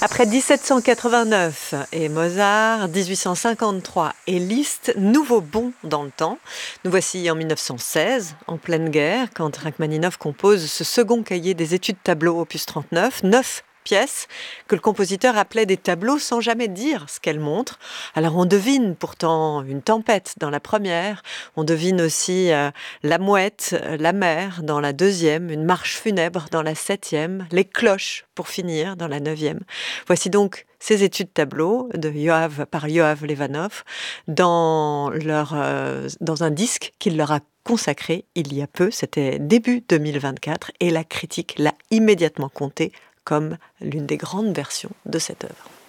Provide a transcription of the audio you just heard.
Après 1789 et Mozart, 1853 et Liszt, nouveau bond dans le temps. Nous voici en 1916, en pleine guerre, quand Rachmaninov compose ce second cahier des études tableaux opus 39, 9 pièces que le compositeur appelait des tableaux sans jamais dire ce qu'elles montrent. Alors on devine pourtant une tempête dans la première, on devine aussi la mouette, la mer dans la deuxième, une marche funèbre dans la septième, les cloches pour finir dans la neuvième. Voici donc ces études tableaux par Yoav Levanov dans un disque qu'il leur a consacré il y a peu, c'était début 2024, et la critique l'a immédiatement compté comme l'une des grandes versions de cette œuvre.